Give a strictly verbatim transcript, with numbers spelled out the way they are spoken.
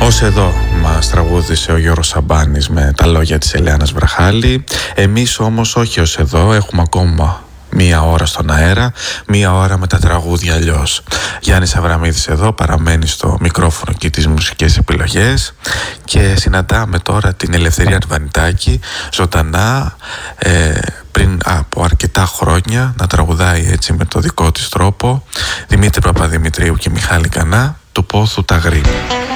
Ως εδώ μας τραγούδισε ο Γιώργος Σαμπάνης με τα λόγια της Ελεάνας Βραχάλη. Εμείς όμως όχι ως εδώ, έχουμε ακόμα μία ώρα στον αέρα, μία ώρα με τα τραγούδια αλλιώς. Γιάννης Αβραμίδης εδώ παραμένει στο μικρόφωνο και τις μουσικές επιλογές και συναντάμε τώρα την Ελευθερία Αρβανιτάκη ζωντανά, ε, πριν από αρκετά χρόνια να τραγουδάει έτσι με το δικό της τρόπο, Δημήτρη Παπαδημητρίου και Μιχάλη Κανά, του Πόθου τα Γρή.